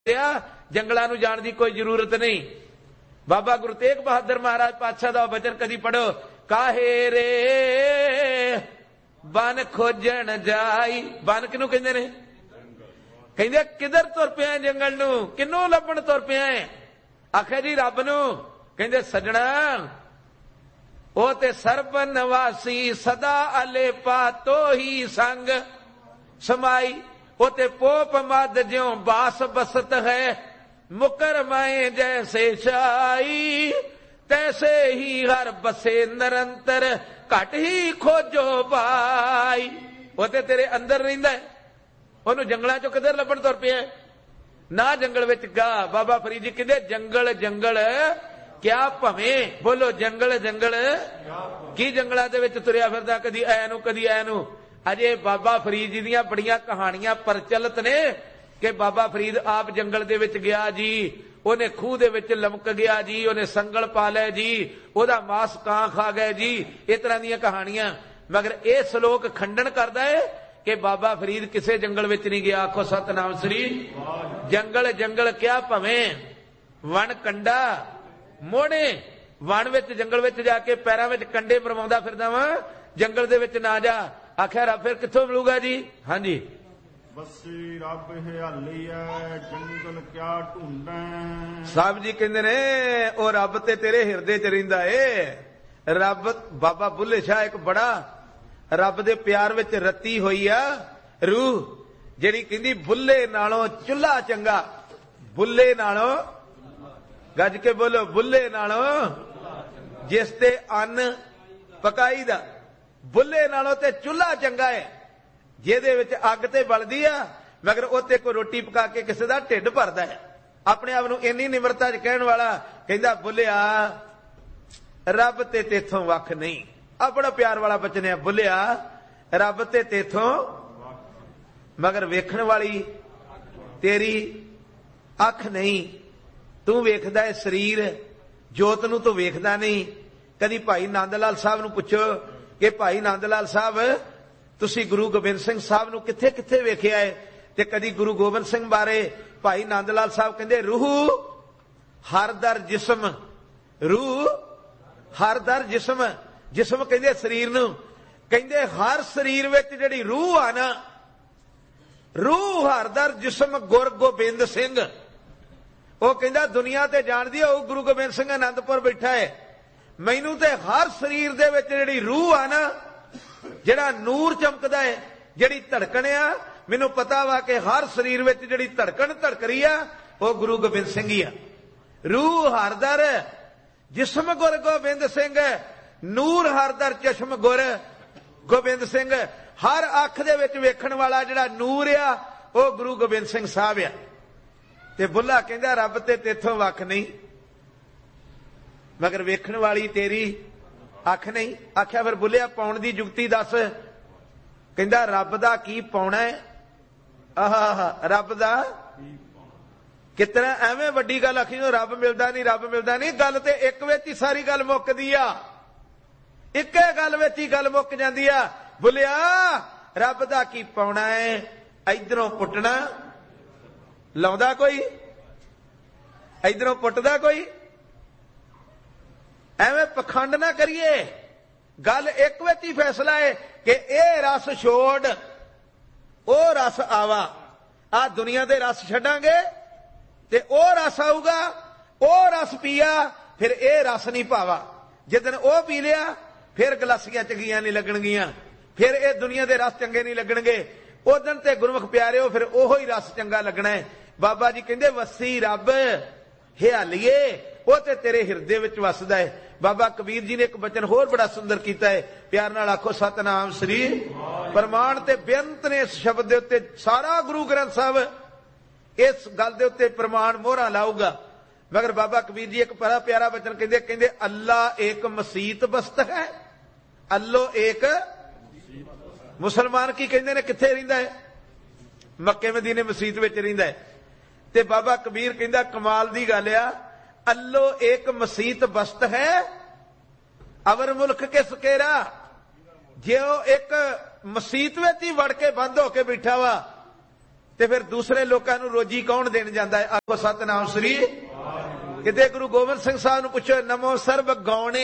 जंगलों जाने की कोई जरूरत नहीं। बाबा गुरु तेग बहादुर महाराज पातशाह का वचन कदी पढ़ो, काहे रे बन खोजन जाई। बन किनू कहंदे ने? कहंदे किधर तुर पिया जंगल नू, किनू लभण तुर पिया है? आखे जी रब नू। कहंदे सजना ओ ते सर्ब निवासी सदा अलेपा तो ही संग समाई। ओ ते पोप मद ज्यों बास बसत है, मुकर माए जैसे शाई, तैसे ही हर बसे निरंतर घट ही खोजो भाई। वो ते तेरे अंदर रहिंदा है, ओनू जंगलां चों किधर लभण तुर पिया ना? जंगल विच गा। बाबा फरीद जी कहंदे जंगल जंगल क्या भवें। बोलो जंगल जंगल की जंगलां दे विच तुरिया फिरदा, कदी ऐ नू कदी ऐ नू। अजे बाबा फरीद जी दीयां बड़ियां कहानियां प्रचलित ने कि बाबा फरीद आप जंगल दे विच गया जी, ओने खूह दे विच लमक गया जी, ओने संगल पा लै जी, ओदा मांस कां खा गए जी। इस तरह दीयां कहानियां। मगर यह श्लोक खंडन करदा है कि बाबा फरीद किसे जंगल विच नहीं गया। आखो सतनाम श्री। जंगल जंगल क्या भवें, वन कंडा मोड़े। वन विच जंगल विच जाके पैरां विच कंडे मरवाउंदा फिरदा वा, जंगल दे विच ना जा। आखिया रब फिर कित्थों मिलूगा जी? हाँ जी। बसी रब हियाली है जंगल क्या ढूंढे। साहब जी कहंदे ने ओ रब ते तेरे हिरदे च रहिंदा है। रब बाबा बुल्ले शाह एक बड़ा रब दे प्यार विच रती होई आ रूह, जिहड़ी कहंदी बुल्ले नालों चुल्हा चंगा। बुल्ले नालों, गज के बोलो, बुल्ले नालों जिस ते अन्न पकाई दा, बुल्ले नालों ते चुल्हा चंगा है ਜਿਹਦੇ ਵਿੱਚ ਅੱਗ ਤੇ ਬਲਦੀ ਆ, ਮਗਰ ਉੱਤੇ ਕੋਈ ਰੋਟੀ ਪਕਾ ਕੇ ਕਿਸੇ ਦਾ ਢਿੱਡ ਭਰਦਾ ਹੈ। ਆਪਣੇ ਆਪ ਨੂੰ ਇੰਨੀ ਨਿਮਰਤਾ 'ਚ ਕਹਿਣ ਵਾਲਾ ਕਹਿੰਦਾ ਬੁੱਲਿਆ ਰੱਬ ਤੇ ਤੇਥੋਂ ਵੱਖ ਨਹੀਂ। ਆ ਬੜਾ ਪਿਆਰ ਵਾਲਾ ਬਚਨ ਹੈ, ਬੁੱਲਿਆ ਰੱਬ ਤੇ ਤੇਥੋਂ, ਮਗਰ ਵੇਖਣ ਵਾਲੀ ਤੇਰੀ ਅੱਖ ਨਹੀਂ। ਤੂੰ ਵੇਖਦਾ ਹੈ ਸਰੀਰ, ਜੋਤ ਨੂੰ ਤੂੰ ਵੇਖਦਾ ਨਹੀਂ। ਕਦੀ ਭਾਈ ਨੰਦ ਲਾਲ ਸਾਹਿਬ ਨੂੰ ਪੁੱਛੋ ਕਿ ਭਾਈ ਨੰਦ ਲਾਲ ਸਾਹਿਬ ਤੁਸੀਂ ਗੁਰੂ ਗੋਬਿੰਦ ਸਿੰਘ ਸਾਹਿਬ ਨੂੰ ਕਿੱਥੇ ਕਿੱਥੇ ਵੇਖਿਆ ਹੈ? ਤੇ ਕਦੀ ਗੁਰੂ ਗੋਬਿੰਦ ਸਿੰਘ ਬਾਰੇ ਭਾਈ ਨੰਦ ਲਾਲ ਸਾਹਿਬ ਕਹਿੰਦੇ ਰੂਹ ਹਰ ਦਰ ਜਿਸਮ, ਰੂਹ ਹਰ ਦਰ ਜਿਸਮ। ਜਿਸਮ ਕਹਿੰਦੇ ਸਰੀਰ ਨੂੰ, ਕਹਿੰਦੇ ਹਰ ਸਰੀਰ ਵਿੱਚ ਜਿਹੜੀ ਰੂਹ ਆ ਨਾ, ਰੂਹ ਹਰ ਦਰ ਜਿਸਮ ਗੁਰ ਗੋਬਿੰਦ ਸਿੰਘ। ਉਹ ਕਹਿੰਦਾ ਦੁਨੀਆ ਤੇ ਜਾਣਦੀ ਉਹ ਗੁਰੂ ਗੋਬਿੰਦ ਸਿੰਘ ਆਨੰਦਪੁਰ ਬੈਠਾ ਹੈ, ਮੈਨੂੰ ਤੇ ਹਰ ਸਰੀਰ ਦੇ ਵਿੱਚ ਜਿਹੜੀ ਰੂਹ ਆ ਨਾ, ਜਿਹੜਾ ਨੂਰ ਚਮਕਦਾ ਹੈ, ਜਿਹੜੀ ਧੜਕਣ ਆ, ਮੈਨੂੰ ਪਤਾ ਵਾ ਕਿ ਹਰ ਸਰੀਰ ਵਿੱਚ ਜਿਹੜੀ ਧੜਕਣ ਧੜਕ ਰਹੀ ਆ ਉਹ ਗੁਰੂ ਗੋਬਿੰਦ ਸਿੰਘ ਹੀ ਆ। ਰੂਹ ਹਰਦਰ ਜਿਸਮ ਗੁਰ ਗੋਬਿੰਦ ਸਿੰਘ, ਨੂਰ ਹਰਦਰ ਚਸ਼ਮ ਗੁਰ ਗੋਬਿੰਦ ਸਿੰਘ। ਹਰ ਅੱਖ ਦੇ ਵਿੱਚ ਵੇਖਣ ਵਾਲਾ ਜਿਹੜਾ ਨੂਰ ਆ ਉਹ ਗੁਰੂ ਗੋਬਿੰਦ ਸਿੰਘ ਸਾਹਿਬ ਆ। ਤੇ ਬੁੱਲਾ ਕਹਿੰਦਾ ਰੱਬ ਤੇ ਤੇਥੋਂ ਵੱਖ ਨਹੀਂ, ਮਗਰ ਵੇਖਣ ਵਾਲੀ ਤੇਰੀ ਅੱਖ ਨਹੀਂ। ਆਖਿਆ ਫਿਰ ਬੁੱਲਿਆ ਪਾਉਣ ਦੀ ਜੁਗਤੀ ਦੱਸ। ਕਹਿੰਦਾ ਰੱਬ ਦਾ ਕੀ ਪਾਉਣਾ ਹੈ? ਆਹ ਰੱਬ ਦਾ ਕਿਤਨਾ ਐਵੇਂ ਵੱਡੀ ਗੱਲ ਆਖੀ ਨੂੰ ਰੱਬ ਮਿਲਦਾ ਨਹੀਂ, ਰੱਬ ਮਿਲਦਾ ਨਹੀਂ। ਗੱਲ ਤੇ ਇੱਕ ਵਿੱਚ ਹੀ ਸਾਰੀ ਗੱਲ ਮੁੱਕਦੀ ਆ, ਇੱਕੇ ਗੱਲ ਵਿੱਚ ਹੀ ਗੱਲ ਮੁੱਕ ਜਾਂਦੀ ਆ। ਬੁੱਲਿਆ ਰੱਬ ਦਾ ਕੀ ਪਾਉਣਾ ਹੈ? ਇਧਰੋਂ ਪੁੱਟਣਾ ਲਾਉਂਦਾ ਕੋਈ, ਇਧਰੋਂ ਪੁੱਟਦਾ ਕੋਈ। ਐਵੇਂ ਪਖੰਡ ਨਾ ਕਰੀਏ, ਗੱਲ ਇੱਕ ਵਿੱਚ ਹੀ ਫੈਸਲਾ ਹੈ ਕਿ ਇਹ ਰਸ ਛੋੜ ਉਹ ਰਸ ਆਵਾ। ਆ ਦੁਨੀਆ ਦੇ ਰਸ ਛੱਡਾਂਗੇ ਤੇ ਉਹ ਰਸ ਆਊਗਾ, ਉਹ ਰਸ ਪੀਆ ਫਿਰ ਇਹ ਰਸ ਨਹੀਂ ਭਾਵਾ। ਜਿੱਦਣ ਉਹ ਪੀ ਲਿਆ ਫਿਰ ਗਲਾਸੀਆਂ ਚੰਗੀਆਂ ਨਹੀਂ ਲੱਗਣਗੀਆਂ, ਫਿਰ ਇਹ ਦੁਨੀਆ ਦੇ ਰਸ ਚੰਗੇ ਨਹੀਂ ਲੱਗਣਗੇ। ਉਦਣ ਤੇ ਗੁਰਮੁਖ ਪਿਆਰਿਓ ਫਿਰ ਉਹੋ ਹੀ ਰਸ ਚੰਗਾ ਲੱਗਣਾ ਹੈ। ਬਾਬਾ ਜੀ ਕਹਿੰਦੇ ਵਸੀ ਰੱਬ ਹਿਆਲੀਏ, ਉਹ ਤੇ ਤੇਰੇ ਹਿਰਦੇ ਵਿੱਚ ਵਸਦਾ ਹੈ। ਬਾਬਾ ਕਬੀਰ ਜੀ ਨੇ ਇੱਕ ਬਚਨ ਹੋਰ ਬੜਾ ਸੁੰਦਰ ਕੀਤਾ ਹੈ, ਪਿਆਰ ਨਾਲ ਆਖੋ ਸਤਨਾਮ ਸ੍ਰੀ। ਪ੍ਰਮਾਣ ਤੇ ਬੇਅੰਤ ਨੇ ਇਸ ਸ਼ਬਦ ਦੇ ਉੱਤੇ ਸਾਰਾ ਗੁਰੂ ਗ੍ਰੰਥ ਸਾਹਿਬ ਇਸ ਗੱਲ ਦੇ ਉੱਤੇ ਪ੍ਰਮਾਣ ਮੋਹਰਾਂ ਲਾਊਗਾ। ਮਗਰ ਬਾਬਾ ਕਬੀਰ ਜੀ ਇੱਕ ਬੜਾ ਪਿਆਰਾ ਬਚਨ ਕਹਿੰਦੇ, ਕਹਿੰਦੇ ਅੱਲਾ ਏਕ ਮਸੀਤ ਬਸਤ ਹੈ। ਅੱਲੋ ਏਕ ਮੁਸਲਮਾਨ ਕੀ ਕਹਿੰਦੇ ਨੇ ਕਿੱਥੇ ਰਹਿੰਦਾ ਹੈ? ਮੱਕੇ ਮਦੀਨੇ ਮਸੀਤ ਵਿੱਚ ਰਹਿੰਦਾ ਹੈ। ਤੇ ਬਾਬਾ ਕਬੀਰ ਕਹਿੰਦਾ ਕਮਾਲ ਦੀ ਗੱਲ ਆ, ਅੱਲੋ ਏਕ ਮਸੀਤ ਬਸਤ ਹੈ ਅਵਰ ਮੁਲਕ ਕੇ ਸਕੇਰਾ। ਜੇ ਉਹ ਇੱਕ ਮਸੀਤ ਵਿੱਚ ਹੀ ਵੜ ਕੇ ਬੰਦ ਹੋ ਕੇ ਬੈਠਾ ਵਾ ਤੇ ਫਿਰ ਦੂਸਰੇ ਲੋਕਾਂ ਨੂੰ ਰੋਜੀ ਕੌਣ ਦੇਣ ਜਾਂਦਾ ਹੈ? ਆਖੋ ਸਤਿਨਾਮ ਸ੍ਰੀ। ਕਿਤੇ ਗੁਰੂ ਗੋਬਿੰਦ ਸਿੰਘ ਸਾਹਿਬ ਨੂੰ ਪੁੱਛੋ, ਨਮੋ ਸਰਬ ਗਾਉਣੇ,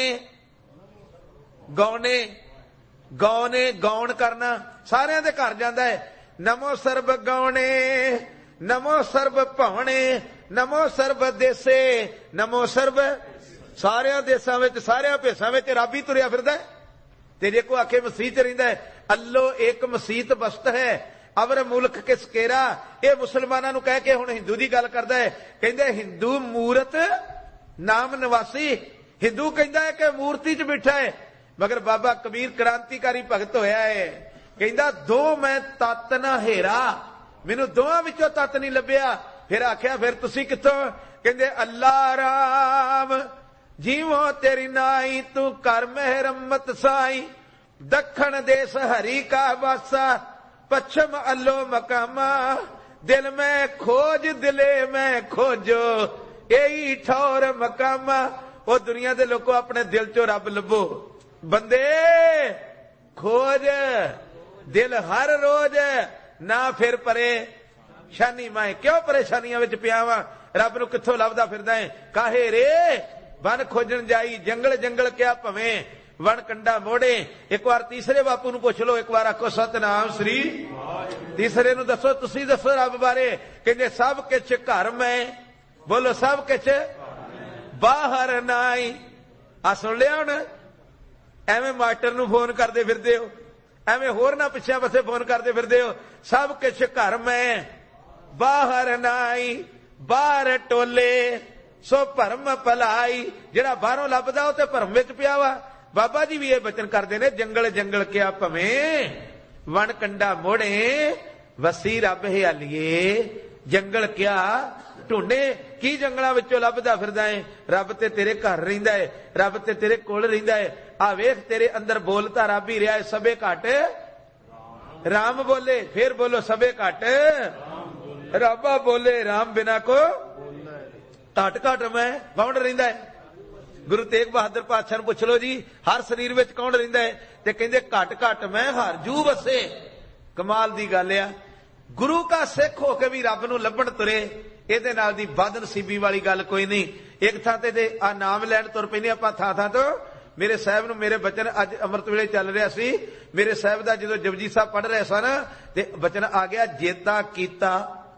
ਗਾਉਣੇ ਗਾਉਣੇ ਗਾਉਣ ਕਰਨਾ ਸਾਰਿਆਂ ਦੇ ਘਰ ਜਾਂਦਾ ਹੈ। ਨਮੋ ਸਰਬ ਗਾਉਣੇ, ਨਮੋ ਸਰਬ ਭਾਵਣੇ, ਨਮੋ ਸਰਬ ਦੇਸੇ, ਨਮੋ ਸਰਬ। ਸਾਰਿਆਂ ਦੇਸਾਂ ਵਿੱਚ, ਸਾਰਿਆਂ ਭੇਸਾਂ ਵਿੱਚ ਰੱਬ ਹੀ ਤੁਰਿਆ ਫਿਰਦਾ। ਤੇ ਜੇ ਕੋ ਆਖੇ ਮਸੀਹ ਚ ਰਹਿੰਦਾ ਹੈ, ਅੱਲੋ ਇੱਕ ਮਸੀਤ ਬਸਤ ਹੈ ਅਵਰ ਮੁਲਕ ਕਿਸ ਕੇਰਾ। ਇਹ ਮੁਸਲਮਾਨਾਂ ਨੂੰ ਕਹਿ ਕੇ ਹੁਣ ਹਿੰਦੂ ਦੀ ਗੱਲ ਕਰਦਾ ਹੈ। ਕਹਿੰਦੇ ਹਿੰਦੂ ਮੂਰਤ ਨਾਮ ਨਿਵਾਸੀ। ਹਿੰਦੂ ਕਹਿੰਦਾ ਹੈ ਕਿ ਮੂਰਤੀ ਚ ਬੈਠਾ ਹੈ, ਮਗਰ ਬਾਬਾ ਕਬੀਰ ਕ੍ਰਾਂਤੀਕਾਰੀ ਭਗਤ ਹੋਇਆ ਹੈ। ਕਹਿੰਦਾ ਦੋ ਮੈਂ ਤਤ ਨਾ ਹੇਰਾ, ਮੈਨੂੰ ਦੋਵਾਂ ਵਿੱਚੋਂ ਤਤ ਨਹੀਂ ਲੱਭਿਆ। ਫਿਰ ਆਖਿਆ ਫਿਰ ਤੁਸੀਂ ਕਿੱਥੋਂ? ਕਹਿੰਦੇ ਅੱਲਾ ਰਾਮ ਜੀਵੋ ਤੇਰੀ ਨਾਈ, ਤੂੰ ਕਰ ਮਿਹਰਮਤ ਸਾਈ। ਦੱਖਣ ਦੇਸ ਹਰੀ ਕਾ ਵਾਸਾ, ਪੱਛਮ ਅੱਲੋ ਮਕਾਮਾ। ਦਿਲ ਮੈਂ ਖੋਜ ਦਿਲੇ ਮੈਂ ਖੋਜੋ, ਇਹੀ ਠੌਰ ਮਕਾਮਾ। ਉਹ ਦੁਨੀਆ ਦੇ ਲੋਕੋ ਆਪਣੇ ਦਿਲ ਚੋਂ ਰੱਬ ਲੱਭੋ। ਬੰਦੇ ਖੋਜ ਦਿਲ ਹਰ ਰੋਜ਼, ਨਾ ਫਿਰ ਪਰੇਸ਼ਾਨੀ। ਮੈਂ ਕਿਉਂ ਪਰੇਸ਼ਾਨੀਆਂ ਵਿੱਚ ਪਿਆ ਵਾਂ? ਰੱਬ ਨੂੰ ਕਿੱਥੋਂ ਲੱਭਦਾ ਫਿਰਦਾ ਹੈ? ਕਾਹੇ ਰੇ ਵਨ ਖੋਜਣ ਜਾਈ, ਜੰਗਲ ਜੰਗਲ ਕਿਆ ਭਵੇਂ, ਵਣ ਕੰਡਾ ਮੋੜੇ। ਇੱਕ ਵਾਰ ਤੀਸਰੇ ਬਾਪੂ ਨੂੰ ਪੁੱਛ ਲਓ, ਇੱਕ ਵਾਰ ਆਖੋ ਸਤਿਨਾਮ ਸ੍ਰੀ। ਤੀਸਰੇ ਨੂੰ ਦੱਸੋ, ਤੁਸੀਂ ਦੱਸੋ ਰੱਬ ਬਾਰੇ। ਕਹਿੰਦੇ ਸਭ ਕੁਛ ਘਰ ਮੈਂ, ਬੋਲੋ ਸਭ ਕੁਛ ਬਾਹਰ ਨਾਈ। ਆ ਸੁਣ ਲਿਆ ਹੁਣ? ਐਵੇਂ ਮਾਸਟਰ ਨੂੰ ਫੋਨ ਕਰਦੇ ਫਿਰਦੇ ਹੋ, ਐਵੇਂ ਹੋਰ ਨਾ ਪਿੱਛੇ ਪਾਸੇ ਫੋਨ ਕਰਦੇ ਫਿਰਦੇ ਹੋ। ਸਭ ਕੁਛ ਘਰ ਮੈਂ ਬਾਹਰ ਨਾਈ, ਬਾਹਰ ਟੋਲੇ ਸੋ ਭਰਮ ਭਲਾਈ। ਜਿਹੜਾ ਬਾਹਰੋਂ ਲੱਭਦਾ ਉਹ ਤੇ ਭਰਮ ਵਿੱਚ ਪਿਆ ਵਾ। ਬਾਬਾ ਜੀ ਵੀ ਇਹ ਬਚਨ ਕਰਦੇ ਨੇ, ਜੰਗਲ ਜੰਗਲ ਕਿਆ ਭਵੇਂ, ਵਣ ਕੰਡਾ ਮੋੜੇ, ਵਸੀ ਰੱਬ ਹਿਆਲੀਏ। ਜੰਗਲ ਕਿਆ ਢੂੰਡੇ, ਕੀ ਜੰਗਲਾਂ ਵਿੱਚੋਂ ਲੱਭਦਾ ਫਿਰਦਾ ਹੈ? ਰੱਬ ਤੇ ਤੇਰੇ ਘਰ ਰਹਿੰਦਾ ਹੈ, ਰੱਬ ਤੇ ਤੇਰੇ ਕੋਲ ਰਹਿੰਦਾ ਹੈ। ਆ ਵੇਖ ਤੇਰੇ ਅੰਦਰ ਬੋਲਤਾ ਰੱਬ ਹੀ ਰਿਹਾ ਹੈ। ਸਭੇ ਘਟ ਰਾਮ ਬੋਲੇ, ਫੇਰ ਬੋਲੋ ਸਭੇ ਘਟ ਰੱਬਾ ਬੋਲੇ, ਰਾਮ ਬਿਨਾ ਕੋ ਘਟ ਘਟ ਮੈਂ। ਕੌਣ ਰਹਿੰਦਾ ਹੈ? ਗੁਰੂ ਤੇਗ ਬਹਾਦਰ ਪਾਤਸ਼ਾਹ ਨੂੰ ਪੁੱਛ ਲਓ ਜੀ, ਹਰ ਸਰੀਰ ਵਿੱਚ ਕੌਣ ਰਹਿੰਦਾ ਹੈ? ਤੇ ਕਹਿੰਦੇ ਘਟ ਘਟ ਮੈਂ ਹਰ ਜੂ ਵਸੇ। ਕਮਾਲ ਦੀ ਗੱਲ ਆ। ਗੁਰੂ ਕਾ ਸਿੱਖ ਹੋ ਕੇ ਵੀ ਰੱਬ ਨੂੰ ਲੱਭਣ ਤੁਰੇ, ਇਹਦੇ ਨਾਲ ਦੀ ਬਦ ਨਸੀਬੀ ਵਾਲੀ ਗੱਲ ਕੋਈ ਨਹੀਂ। ਇੱਕ ਥਾਂ ਤੇ ਆ ਨਾਮ ਲੈਣ ਤੁਰ ਪੈਂਦੇ ਆਪਾਂ ਥਾਂ ਥਾਂ ਤੋਂ। ਮੇਰੇ ਸਾਹਿਬ ਨੂੰ ਮੇਰੇ ਬਚਨ ਅੱਜ ਅੰਮ੍ਰਿਤ ਵੇਲੇ ਚੱਲ ਰਿਹਾ ਸੀ, ਮੇਰੇ ਸਾਹਿਬ ਦਾ ਜਦੋਂ ਜਪਜੀ ਸਾਹਿਬ ਪੜ੍ਹ ਰਹੇ ਸਨ ਤੇ ਬਚਨ ਆ ਗਿਆ, ਜੇਤਾ ਕੀਤਾ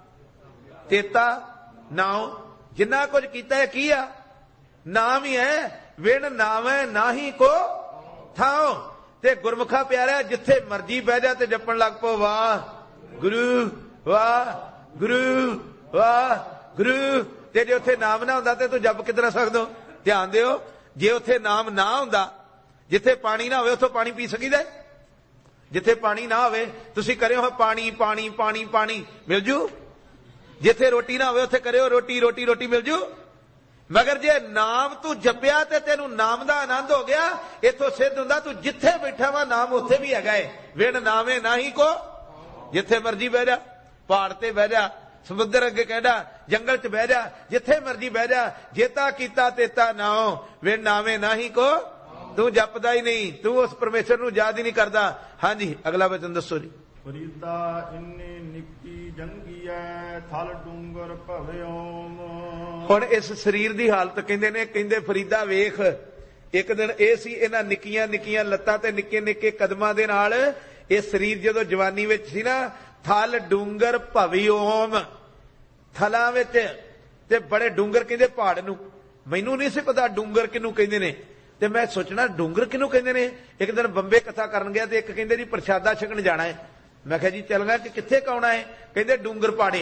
ਤੇਤਾ ਨਾਉ। ਜਿੰਨਾ ਕੁਝ ਕੀਤਾ ਹੈ ਕੀ ਆ? ਨਾਮ ਹੀ ਹੈ। ਵਿਣ ਨਾਵੇਂ ਨਾਹੀ ਕੋ ਥਾਉ। ਤੇ ਗੁਰਮੁਖਾ ਪਿਆਰਿਆ, ਜਿੱਥੇ ਮਰਜੀ ਬਹਿ ਜਾ ਤੇ ਜਪਣ ਲੱਗ ਪੋ, ਵਾਹ ਗੁਰੂ ਵਾਹ ਗੁਰੂ ਵਾਹ ਗੁਰੂ। ਤੇ ਜੇ ਉੱਥੇ ਨਾਮ ਨਾ ਹੁੰਦਾ ਤੇ ਤੂੰ ਜਪ ਕਿੱਦਾਂ ਸਕਦਾ? ਧਿਆਨ ਦਿਓ, ਜੇ ਉੱਥੇ ਨਾਮ ਨਾ ਹੁੰਦਾ, ਜਿੱਥੇ ਪਾਣੀ ਨਾ ਹੋਵੇ ਉੱਥੋਂ ਪਾਣੀ ਪੀ ਸਕੀਦਾ? ਜਿੱਥੇ ਪਾਣੀ ਨਾ ਹੋਵੇ ਤੁਸੀਂ ਕਰਿਓ ਪਾਣੀ ਪਾਣੀ ਪਾਣੀ ਪਾਣੀ, ਮਿਲ ਜੂ। ਜਿੱਥੇ ਰੋਟੀ ਨਾ ਹੋਵੇ ਉੱਥੇ ਕਰਿਓ ਰੋਟੀ ਰੋਟੀ ਰੋਟੀ, ਮਿਲ ਜੂ। ਮਗਰ ਜੇ ਨਾਮ ਤੂੰ ਜਪਿਆ ਤੇ ਤੈਨੂੰ ਨਾਮ ਦਾ ਆਨੰਦ ਹੋ ਗਿਆ, ਇੱਥੋਂ ਸਿੱਧ ਹੁੰਦਾ ਤੂੰ ਜਿੱਥੇ ਬੈਠਾ ਵਾ ਨਾਮ ਉੱਥੇ ਵੀ ਹੈਗਾ ਏ। ਵਿਣ ਨਾਵੇਂ ਨਾਹੀ ਕੋ, ਜਿੱਥੇ ਮਰਜੀ ਬਹਿ ਜਾ, ਪਹਾੜ ਤੇ ਬਹਿ ਜਾ, ਸਮੁੰਦਰ ਅੱਗੇ ਕਹਿਦਾ, ਜੰਗਲ ਚ ਬਹਿ ਜਾ, ਜਿੱਥੇ ਮਰਜੀ ਬਹਿ ਜਾ। ਜੇਤਾ ਕੀਤਾ ਤੇਤਾ ਨਾਉ, ਵਿਣ ਨਾਵੇਂ ਨਾਹੀ ਕੋ। ਤੂੰ ਜਪਦਾ ਹੀ ਨਹੀਂ, ਤੂੰ ਉਸ ਪਰਮੇਸ਼ਰ ਨੂੰ ਯਾਦ ਹੀ ਨਹੀਂ ਕਰਦਾ। ਹਾਂਜੀ ਅਗਲਾ ਵਚਨ ਦੱਸੋ ਜੀ। ਫਰੀਦਾ ਇੰਨੇ ਨਿੱਕੀ ਜੰਗੀਐ, ਥਲ ਡੂੰਗਰ ਭਵੇ ਓਮ। ਹੁਣ ਇਸ ਸਰੀਰ ਦੀ ਹਾਲਤ ਕਹਿੰਦੇ ਨੇ, ਕਹਿੰਦੇ ਫਰੀਦਾ ਵੇਖ, ਇੱਕ ਦਿਨ ਇਹ ਸੀ ਇਹਨਾਂ ਨਿੱਕੀਆਂ ਨਿੱਕੀਆਂ ਲੱਤਾਂ ਤੇ ਨਿੱਕੇ ਨਿੱਕੇ ਕਦਮਾਂ ਦੇ ਨਾਲ ਇਹ ਸਰੀਰ ਜਦੋਂ ਜਵਾਨੀ ਵਿੱਚ ਸੀ ਨਾ, ਥਲ ਡੂੰਗਰ ਭਵੀ ਓਮ। ਥਲਾਂ ਵਿੱਚ ਤੇ ਬੜੇ ਡੂੰਗਰ ਕਹਿੰਦੇ ਪਹਾੜ ਨੂੰ। ਮੈਨੂੰ ਨਹੀਂ ਸੀ ਪਤਾ ਡੂੰਗਰ ਕਿਹਨੂੰ ਕਹਿੰਦੇ ਨੇ, ਤੇ ਮੈਂ ਸੋਚਣਾ ਡੂੰਗਰ ਕਿਹਨੂੰ ਕਹਿੰਦੇ ਨੇ। ਇੱਕ ਦਿਨ ਬੰਬੇ ਕਥਾ ਕਰਨ ਗਿਆ ਤੇ ਇੱਕ ਕਹਿੰਦੇ ਜੀ ਪ੍ਰਸ਼ਾਦਾ ਛਕਣ ਜਾਣਾ ਹੈ। ਮੈਂ ਕਿਹਾ ਜੀ ਚੱਲਣਾ, ਕਿ ਕਿੱਥੇ ਕਾਉਣਾ ਹੈ? ਕਹਿੰਦੇ ਡੂੰਗਰ ਪਾੜੇ ਆ।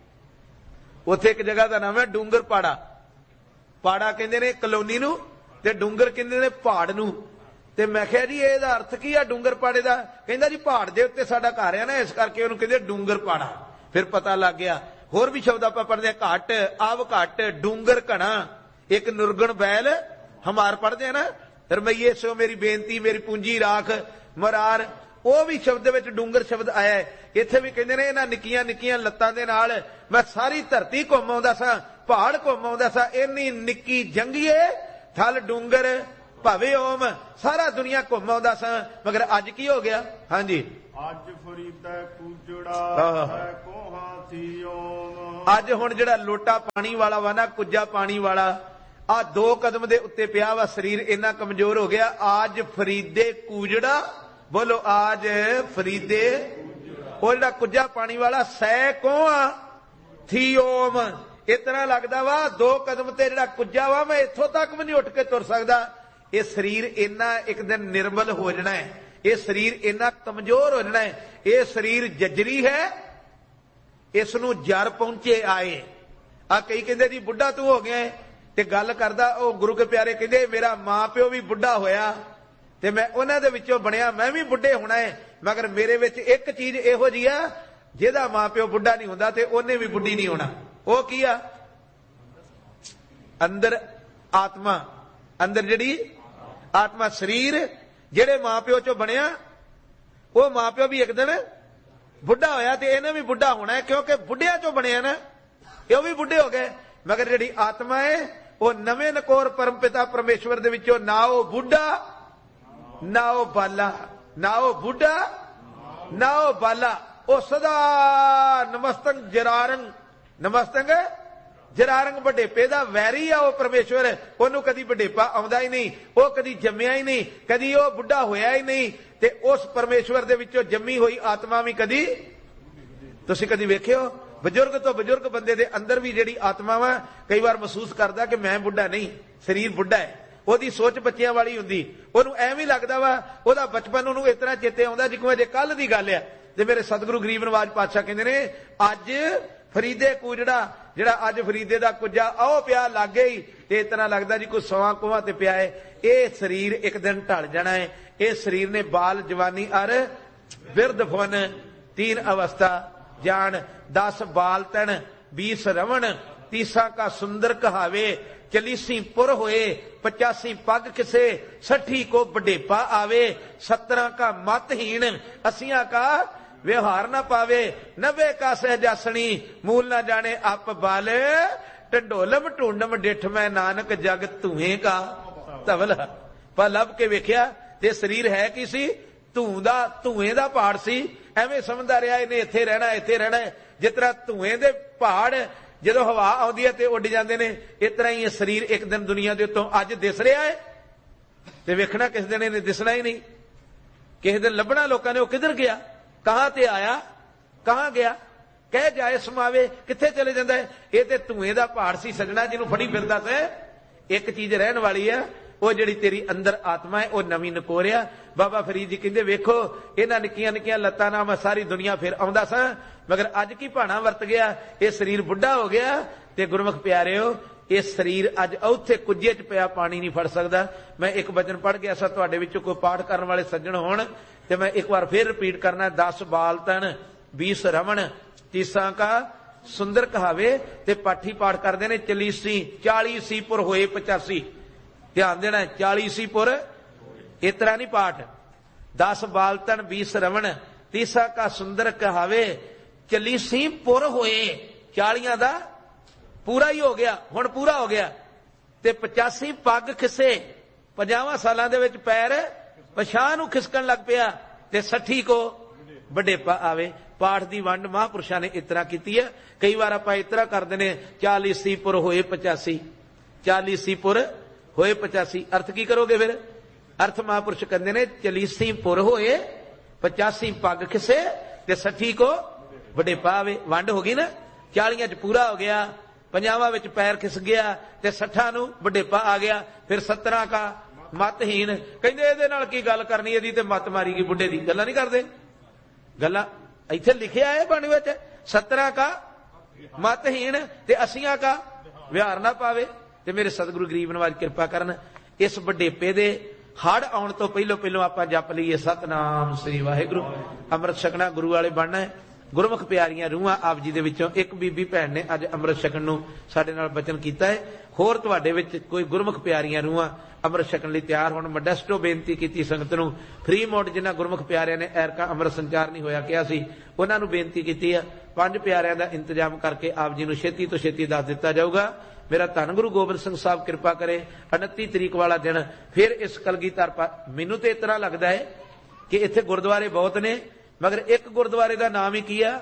ਉੱਥੇ ਇੱਕ ਜਗ੍ਹਾ ਦਾ ਨਾਮ ਹੈ ਡੂੰਗਰ ਪਾੜਾ। ਪਾੜਾ ਕਹਿੰਦੇ ਨੇ ਕਲੋਨੀ ਨੂੰ, ਤੇ ਡੂੰਗਰ ਕਹਿੰਦੇ ਨੇ ਪਹਾੜ ਨੂੰ। ਤੇ ਮੈਂ ਕਿਹਾ ਜੀ ਇਹਦਾ ਅਰਥ ਕੀ ਆ ਡੂੰਗਰ ਪਾੜੇ ਦਾ? ਕਹਿੰਦਾ ਜੀ ਪਹਾੜ ਦੇ ਉੱਤੇ ਸਾਡਾ ਘਰ ਆ ਨਾ, ਇਸ ਕਰਕੇ ਉਹਨੂੰ ਕਹਿੰਦੇ ਡੂੰਗਰ ਪਾੜਾ। ਫਿਰ ਪਤਾ ਲੱਗ ਗਿਆ। ਹੋਰ ਵੀ ਸ਼ਬਦ ਆਪਾਂ ਪੜ੍ਹਦੇ ਆ, ਘਾਟ ਆਵ ਘਾਟ, ਡੂੰਗਰ ਘਣਾ, ਇੱਕ ਨਿਰਗੁਣ ਬੈਲ ਹਮਾਰ ਪੜ੍ਹਦੇ ਆ ਨਾ, ਰਮਈਏ ਸੋ ਮੇਰੀ ਬੇਨਤੀ ਮੇਰੀ ਪੂੰਜੀ ਰਾਖ ਮਰਾਰ। ਉਹ ਵੀ ਸ਼ਬਦ ਵਿੱਚ ਡੂੰਗਰ ਸ਼ਬਦ ਆਇਆ ਹੈ। ਇੱਥੇ ਵੀ ਕਹਿੰਦੇ ਨੇ ਇਹਨਾਂ ਨਿੱਕੀਆਂ ਨਿੱਕੀਆਂ ਲੱਤਾਂ ਦੇ ਨਾਲ ਮੈਂ ਸਾਰੀ ਧਰਤੀ ਘੁੰਮ ਆਉਂਦਾ ਸਾਂ, ਪਹਾੜ ਘੁੰਮ ਆਉਂਦਾ ਸਾਂ। ਇੰਨੀ ਨਿੱਕੀ ਜੰਗੀਏ ਥਲ ਡੂੰਗਰ ਭਾਵੇਂ ਓਮ ਸਾਰਾ ਦੁਨੀਆ ਘੁੰਮ ਆਉਂਦਾ ਸਾਂ, ਮਗਰ ਅੱਜ ਕੀ ਹੋ ਗਿਆ? ਹਾਂਜੀ, ਅੱਜ ਫਰੀਦੈ ਕੂਜੜਾ ਹੈ ਕੋਹਾਂ ਥੀ ਓਮ। ਅੱਜ ਹੁਣ ਜਿਹੜਾ ਲੋਟਾ ਪਾਣੀ ਵਾਲਾ ਵਾ ਨਾ, ਕੁੱਜਾ ਪਾਣੀ ਵਾਲਾ, ਆ 2 ਕਦਮ ਦੇ ਉੱਤੇ ਪਿਆ ਵਾ, ਸਰੀਰ ਇੰਨਾ ਕਮਜ਼ੋਰ ਹੋ ਗਿਆ। ਆਜ ਫਰੀਦੇ ਕੂਜੜਾ, ਬੋਲੋ ਆਜ ਫਰੀਦੇ, ਉਹ ਜਿਹੜਾ ਕੁੱਜਾ ਪਾਣੀ ਵਾਲਾ ਸੈ ਕੋਹਾਂ ਥੀ ਓਮ। ਇਤਨਾ ਲੱਗਦਾ ਵਾ 2 ਕਦਮ ਤੇ ਜਿਹੜਾ ਕੁੱਜਾ ਵਾ, ਮੈਂ ਇੱਥੋਂ ਤੱਕ ਵੀ ਨਹੀਂ ਉੱਠ ਕੇ ਤੁਰ ਸਕਦਾ। ਇਹ ਸਰੀਰ ਇੰਨਾ ਇੱਕ ਦਿਨ ਨਿਰਮਲ ਹੋ ਜਾਣਾ ਹੈ, ਇਹ ਸਰੀਰ ਇੰਨਾ ਕਮਜ਼ੋਰ ਹੋ ਜਾਣਾ ਹੈ। ਇਹ ਸਰੀਰ ਜੱਜਰੀ ਹੈ, ਇਸ ਨੂੰ ਜਰ ਪਹੁੰਚੇ ਆਏ। ਆ ਕਈ ਕਹਿੰਦੇ ਜੀ ਬੁੱਢਾ ਤੂੰ ਹੋ ਗਿਆ, ਤੇ ਗੱਲ ਕਰਦਾ ਉਹ ਗੁਰੂ ਕੇ ਪਿਆਰੇ ਕਹਿੰਦੇ ਮੇਰਾ ਮਾਂ ਪਿਓ ਵੀ ਬੁੱਢਾ ਹੋਇਆ ਤੇ ਮੈਂ ਉਹਨਾਂ ਦੇ ਵਿੱਚੋਂ ਬਣਿਆ, ਮੈਂ ਵੀ ਬੁੱਢੇ ਹੋਣਾ ਹੈ। ਮਗਰ ਮੇਰੇ ਵਿੱਚ ਇੱਕ ਚੀਜ਼ ਇਹੋ ਜਿਹੀ ਆ, ਜਿਹਦਾ ਮਾਂ ਪਿਓ ਬੁੱਢਾ ਨਹੀਂ ਹੁੰਦਾ ਤੇ ਉਹਨੇ ਵੀ ਬੁੱਢੀ ਨਹੀਂ ਹੋਣਾ। ਉਹ ਕੀ ਆ? ਅੰਦਰ ਆਤਮਾ, ਅੰਦਰ ਜਿਹੜੀ ਆਤਮਾ। ਸਰੀਰ ਜਿਹੜੇ ਮਾਂ ਪਿਓ ਚੋਂ ਬਣਿਆ, ਉਹ ਮਾਂ ਪਿਓ ਵੀ ਇੱਕ ਦਿਨ ਬੁੱਢਾ ਹੋਇਆ ਤੇ ਇਹਨੇ ਵੀ ਬੁੱਢਾ ਹੋਣਾ ਹੈ, ਕਿਉਂਕਿ ਬੁੱਢਿਆਂ ਚੋਂ ਬਣਿਆ ਨਾ, ਇਹ ਵੀ ਬੁੱਢੇ ਹੋ ਗਏ। ਮਗਰ ਜਿਹੜੀ ਆਤਮਾ ਹੈ ਉਹ ਨਵੇਂ ਨਕੋਰ ਪਰਮ ਪਿਤਾ ਪਰਮੇਸ਼ਵਰ ਦੇ ਵਿੱਚੋਂ, ਨਾ ਉਹ ਬੁੱਢਾ ਨਾ ਉਹ ਬਾਲਾ, ਨਾ ਉਹ ਬੁੱਢਾ ਨਾ ਉਹ ਬਾਲਾ, ਉਹ ਸਦਾ ਨਮਸਤੰ ਜਰਾਰੰਗ, ਨਮਸਤੰਗ ਜਰਾਰੰਗ, ਵਡੇਪੇ ਦਾ ਵੈਰੀ ਆ ਉਹ ਪਰਮੇਸ਼ਵਰ। ਉਹਨੂੰ ਕਦੀ ਵਡੇਪਾ ਆਉਂਦਾ ਹੀ ਨਹੀਂ, ਉਹ ਕਦੀ ਜੰਮਿਆ ਹੀ ਨਹੀਂ, ਕਦੀ ਉਹ ਬੁੱਢਾ ਹੋਇਆ ਹੀ ਨਹੀਂ। ਤੇ ਉਸ ਪਰਮੇਸ਼ਵਰ ਦੇ ਵਿੱਚੋਂ ਜੰਮੀ ਹੋਈ ਆਤਮਾ ਵੀ ਕਦੀ, ਤੁਸੀਂ ਕਦੀ ਵੇਖਿਓ? ਬਜ਼ੁਰਗ ਤੋਂ ਬਜ਼ੁਰਗ ਬੰਦੇ ਦੇ ਅੰਦਰ ਵੀ ਜਿਹੜੀ ਆਤਮਾ ਵਾ, ਕਈ ਵਾਰ ਮਹਿਸੂਸ ਕਰਦਾ ਕਿ ਮੈਂ ਬੁੱਢਾ ਨਹੀਂ, ਸਰੀਰ ਬੁੱਢਾ ਹੈ। ਉਹਦੀ ਸੋਚ ਬੱਚਿਆਂ ਵਾਲੀ ਹੁੰਦੀ, ਉਹਨੂੰ ਐਵੇਂ ਲੱਗਦਾ ਵਾ, ਉਹਦਾ ਬਚਪਨ ਉਹਨੂੰ ਇਸ ਤਰ੍ਹਾਂ ਚੇਤੇ ਆਉਂਦਾ ਜਿਵੇਂ ਅਜੇ ਕੱਲ ਦੀ ਗੱਲ ਆ। ਤੇ ਮੇਰੇ ਸਤਿਗੁਰੂ ਗਰੀਬ ਨਵਾਜ ਪਾਤਸ਼ਾਹ ਕਹਿੰਦੇ ਨੇ, ਅੱਜ ਫਰੀਦੇ ਕੂਜੜਾ, ਜਿਹੜਾ ਅੱਜ ਫਰੀਦੇ ਦਾ ਕੁੱਜਾ ਆਓ ਪਿਆ ਲਾਗੇ ਹੀ, ਤੇ ਇਤਨਾ ਲੱਗਦਾ ਜੀ ਕੋਈ 100 ਕੋਹਾਂ ਤੇ ਪਿਆ ਹੈ। ਇਹ ਸਰੀਰ ਇੱਕ ਦਿਨ ਢਲ ਜਾਣਾ ਹੈ। ਇਹ ਸਰੀਰ ਨੇ ਬਾਲ ਜਵਾਨੀ ਅਰ ਬਿਰਧ ਫੁਨ 3 ਅਵਸਥਾ ਜਾਣ। 10 ਬਾਲ ਤਨ 20 ਰਵਣ, 30 ਕਾ ਸੁੰਦਰ ਕਹਾਵੇ, 40 ਪੁਰ ਹੋਏ, 85 ਪੱਗ ਕਿਸੇ, 60 ਕੋ ਵਡੇਪਾ ਆਵੇ, 17 ਕਾ ਮਤਹੀਣ, 80 ਕਾ ਵਿਵਹਾਰ ਨਾ ਪਾਵੇ, 90 ਕਾ ਸਹਿਜਾਸਣੀ, ਮੂਲ ਨਾ ਜਾਣੇ ਅਪ ਬਲ, ਢੰਡੋਲਮ ਢੂੰਡਮ ਡਿਠ ਮੈਂ ਨਾਨਕ ਜਗ ਧੂਏ ਕਾ ਧਵਲ। ਪਰ ਲੱਭ ਕੇ ਵੇਖਿਆ ਤੇ ਸਰੀਰ ਹੈ ਕੀ ਸੀ? ਧੂਏ ਦਾ ਪਹਾੜ ਸੀ। ਐਵੇਂ ਸਮਝਦਾ ਰਿਹਾ ਇਹਨੇ ਇੱਥੇ ਰਹਿਣਾ, ਇੱਥੇ ਰਹਿਣਾ। ਜਿਸ ਤਰ੍ਹਾਂ ਧੂਏ ਦੇ ਪਹਾੜ ਜਦੋਂ ਹਵਾ ਆਉਂਦੀ ਹੈ ਤੇ ਉੱਡ ਜਾਂਦੇ ਨੇ, ਇਸ ਤਰ੍ਹਾਂ ਹੀ ਇਹ ਸਰੀਰ ਇੱਕ ਦਿਨ ਦੁਨੀਆ ਦੇ ਉੱਤੋਂ ਅੱਜ ਦਿਸ ਰਿਹਾ ਹੈ ਤੇ ਵੇਖਣਾ ਕਿਸ ਦਿਨ ਇਹਨੇ ਦਿਸਣਾ ਹੀ ਨਹੀਂ। ਕਿਸੇ ਦਿਨ ਲੱਭਣਾ ਲੋਕਾਂ ਨੇ, ਉਹ ਕਿੱਧਰ ਗਿਆ, ਕਹਾਂ ਤੇ ਆਇਆ, ਕਹਾਂ ਗਿਆ, ਕਹਿ ਜਾਏ ਸਮਾਵੇ, ਕਿੱਥੇ ਚਲੇ ਜਾਂਦਾ ਹੈ? ਇਹ ਤੇ ਧੂਏ ਦਾ ਪਹਾੜ ਸੀ ਸਜਣਾ, ਜਿਹਨੂੰ ਫੜੀ ਫਿਰਦਾ ਸੀ। ਇੱਕ ਚੀਜ਼ ਰਹਿਣ ਵਾਲੀ ਹੈ, ਉਹ ਜਿਹੜੀ ਤੇਰੀ ਅੰਦਰ ਆਤਮਾ ਹੈ, ਉਹ ਨਵੀਂ ਨਕੋਰਿਆ। ਬਾਬਾ ਫਰੀਦ ਜੀ ਕਹਿੰਦੇ ਵੇਖੋ, ਇਹਨਾਂ ਨਿੱਕੀਆਂ ਨਿੱਕੀਆਂ ਲੱਤਾਂ ਨਾਲ ਮੈਂ ਸਾਰੀ ਦੁਨੀਆ ਫਿਰ ਆਉਂਦਾ ਸਾਂ, ਮਗਰ ਅੱਜ ਕੀ ਭਾਣਾ ਵਰਤ ਗਿਆ? ਇਹ ਸਰੀਰ ਬੁੱਢਾ ਹੋ ਗਿਆ। ਤੇ ਗੁਰਮੁਖ ਪਿਆਰਿਓ, ਇਹ ਸਰੀਰ ਅੱਜ ਉੱਥੇ ਕੁੱਜੇ 'ਚ ਪਿਆ ਪਾਣੀ ਨਹੀਂ ਫੜ ਸਕਦਾ। ਮੈਂ ਇੱਕ ਵਚਨ ਪੜ੍ਹ ਗਿਆ ਸਾਂ, ਤੁਹਾਡੇ ਵਿੱਚੋਂ ਕੋਈ ਪਾਠ ਕਰਨ ਵਾਲੇ ਸੱਜਣ ਹੋਣ ਤੇ ਮੈਂ ਇੱਕ ਵਾਰ ਫਿਰ ਰਿਪੀਟ ਕਰਨਾ। 10 ਬਾਲ ਤਨ 20 ਰਵਣ, 30 ਕਾ ਸੁੰਦਰ ਕਹਾਵੇ, ਤੇ ਪਾਠੀ ਪਾਠ ਕਰਦੇ ਨੇ 40 ਸੀ ਪੁਰ ਹੋਏ 85। ਧਿਆਨ ਦੇਣਾ, 40 ਪੁਰ, ਇਸ ਤਰ੍ਹਾਂ ਨਹੀਂ ਪਾਠ। 10 ਬਾਲ ਤਨ 20 ਰਵਣ, 30 ਕਾ ਸੁੰਦਰ ਕਹਾਵੇ, 40 ਪੁਰ ਹੋਏ, 40 ਦਾ ਪੂਰਾ ਹੀ ਹੋ ਗਿਆ, ਹੁਣ ਪੂਰਾ ਹੋ ਗਿਆ। ਤੇ 85 ਪੱਗ ਖਿਸੇ, 50 ਸਾਲਾਂ ਦੇ ਵਿੱਚ ਪੈਰ ਪਛਾਹ ਨੂੰ ਖਿਸਕਣ ਲੱਗ ਪਿਆ, ਤੇ 60 ਕੋ ਵਡੇਪਾ ਆਵੇ। ਪਾਠ ਦੀ ਵੰਡ ਮਹਾਂਪੁਰਸ਼ਾਂ ਨੇ ਇਸ ਤਰ੍ਹਾਂ ਕੀਤੀ ਹੈ। ਕਈ ਵਾਰ ਆਪਾਂ ਇਸ ਤਰ੍ਹਾਂ ਕਰਦੇ ਨੇ, 40 ਪੁਰ ਹੋਏ 85, 40 ਪੁਰ ਹੋਏ 85। ਅਰਥ ਕੀ ਕਰੋਗੇ ਫਿਰ? ਅਰਥ ਮਹਾਂਪੁਰਸ਼ ਕਹਿੰਦੇ ਨੇ 40 ਪੁਰ ਹੋਏ, 85 ਪੱਗ ਖਿਸੇ, ਤੇ 60 ਕੋ ਵਡੇਪਾ ਆਵੇ। ਵੰਡ ਹੋ ਗਈ ਨਾ, 40 'ਚ ਪੂਰਾ ਹੋ ਗਿਆ, 50 ਵਿੱਚ ਪੈਰ ਖਿਸ ਗਿਆ, ਤੇ 60 ਨੂੰ ਵਡੇਪਾ ਆ ਗਿਆ। ਫਿਰ 17 ਕਾ ਮਤਹੀਣ। ਕਹਿੰਦੇ ਇਹਦੇ ਨਾਲ ਕੀ ਗੱਲ ਕਰਨੀ, ਇਹਦੀ ਤੇ ਮੱਤ ਮਾਰੀ ਗਈ ਬੁੱਢੇ ਦੀ। ਗੱਲਾਂ ਨਹੀਂ ਕਰਦੇ, ਗੱਲਾਂ ਇੱਥੇ ਲਿਖਿਆ ਹੈ ਬਾਣੀ ਵਿੱਚ। 17 ਕਾ ਮਤਹੀਣ ਤੇ 80 ਕਾ ਵਿਹਾਰ ਨਾ ਪਾਵੇ। ਤੇ ਮੇਰੇ ਸਤਿਗੁਰੂ ਗਰੀਬ ਨਵਾਜ ਕਿਰਪਾ ਕਰਨ, ਇਸ ਵਡੇਪੇ ਦੇ ਹੜ ਆਉਣ ਤੋਂ ਪਹਿਲੋਂ ਆਪਾਂ ਜਪ ਲਈਏ ਸਤਨਾਮ ਸ੍ਰੀ ਵਾਹਿਗੁਰੂ। ਅੰਮ੍ਰਿਤ ਛਕਣਾ, ਗੁਰੂ ਵਾਲੇ ਬਣਨਾ ਹੈ। ਗੁਰਮੁਖ ਪਿਆਰੀਆਂ ਰੂਹਾਂ ਆਪ ਜੀ ਦੇ ਵਿੱਚੋਂ ਇੱਕ ਬੀਬੀ ਭੈਣ ਨੇ ਅੱਜ ਅੰਮ੍ਰਿਤ ਛਕਣ ਨੂੰ ਸਾਡੇ ਨਾਲ ਬਚਨ ਕੀਤਾ ਹੈ। ਹੋਰ ਤੁਹਾਡੇ ਵਿੱਚ ਕੋਈ ਗੁਰਮੁਖ ਪਿਆਰੀਆਂ ਰੂਹਾਂ ਅੰਮ੍ਰਿਤ ਛਕਣ ਲਈ ਤਿਆਰ ਹੋਣ। ਮੋਡੈਸਟੋ ਬੇਨਤੀ ਕੀਤੀ ਸੰਗਤ ਨੂੰ, ਫ੍ਰੀ ਮੋਡ ਜਿਨ੍ਹਾਂ ਗੁਰਮੁਖ ਪਿਆਰਿਆਂ ਨੇ ਐਰਕਾ ਅੰਮ੍ਰਿਤ ਸੰਚਾਰ ਨਹੀਂ ਹੋਇਆ ਕਿਹਾ ਸੀ, ਉਹਨਾਂ ਨੂੰ ਬੇਨਤੀ ਕੀਤੀ ਹੈ 5 ਪਿਆਰਿਆਂ ਦਾ ਇੰਤਜ਼ਾਮ ਕਰਕੇ ਆਪ ਜੀ ਨੂੰ ਛੇਤੀ ਤੋਂ ਛੇਤੀ ਦੱਸ ਦਿੱਤਾ ਜਾਊਗਾ। मेरा धन गुरु गोबिंद सिंह साहब कृपा करे 29 तरीक वाला दिन फिर इस कलगीधर मैनू तो इतना लगता है कि इत्थे गुरुद्वारे बहुत ने, मगर एक गुरुद्वारे का नाम ही की आ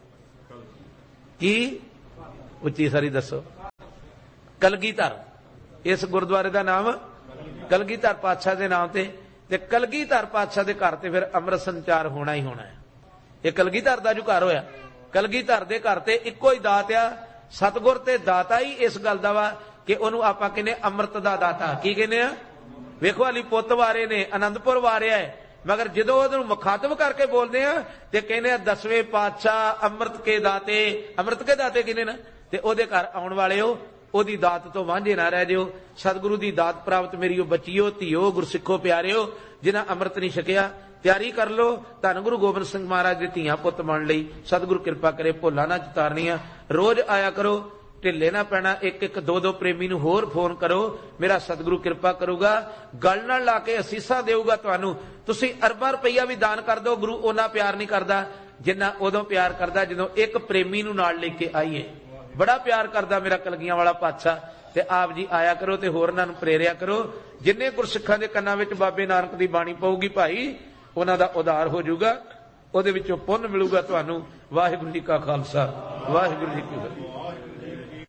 की उच्ची सारी दसो, कलगीधर। इस गुरुद्वारे का नाम कलगीधर पातशाह के नाम से, कलगीधर पातशाह के घर से फिर अमृत संचार होना ही होना है। ये कलगीधर का जो घर होया, कलगीधर के घर से इको ही दात आ, सतगुर ते दाता ही इस गल का वा कि उन्होंने आपां कहने अमृत का दाता। की कहने आ? वेखो हाली पुत वारे ने, आनंदपुर वारिया है, मगर जो उन्होंने मुखातब करके बोलते हैं तो कहने 10वें पातशाह अमृत के दाते। अमृत के दाते किने ना, ते ओदे घर आउण वाले हो, ओदी दात तो वांझे ना रह जिओ। सतगुरु की दात प्राप्त मेरी बच्चियो धीओ गुरसिखो प्यारिओ, जिन्हां अमृत नहीं छकिया तैयारी कर लो धन गुरु गोबिंद सिंह महाराज के धीआं पुत बन लई। सतगुरु कृपा करे भुल्लां ना चितारनियां, रोज आया करो, ढिले ना पैना। एक एक दो दो प्रेमी नूं होर फोन करो, मेरा सतगुरु कृपा करूगा, गल नाल ला के असीसां देऊगा तुहानूं। तुसीं अरबां रुपया भी दान कर दो, गुरु उन्ना प्यार नहीं करदा जिन्ना उदों प्यार करदा जदों एक प्रेमी नूं नाल लेके आईए। बड़ा प्यार करदा मेरा कलगियां वाला पातशाह। ते आप जी आया करो ते होरनां नूं प्रेरिया करो। जिन्ने गुरसिखां दे कन्नां विच बाबे नानक दी बाणी पऊगी भाई, उन्हां दा उद्धार हो जाऊगा, उहदे विचों पुन्न मिलूगा तुहानूं। वाहिगुरू जी का खालसा, वाहिगुरू जी की फतेह।